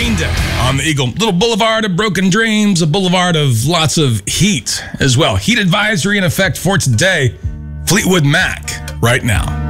rain day on the Eagle. Little boulevard of broken dreams, a boulevard of lots of heat as well. Heat advisory in effect for today. Fleetwood Mac right now.